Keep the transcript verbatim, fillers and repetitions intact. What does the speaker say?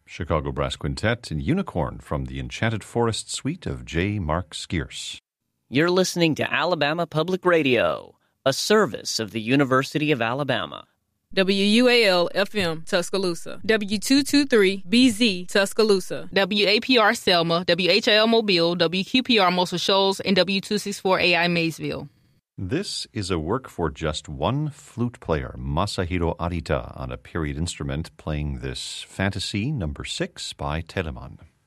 Chicago Brass Quintet in Unicorn from the Enchanted Forest Suite of J. Mark Skierce. You're listening to Alabama Public Radio, a service of the University of Alabama. W U A L F M Tuscaloosa, W two twenty-three B Z Tuscaloosa, W A P R Selma, W H L Mobile, W Q P R Muscle Shoals, and W two sixty-four A I Maysville. This is a work for just one flute player, Masahiro Arita, on a period instrument playing this Fantasy number six by Telemann.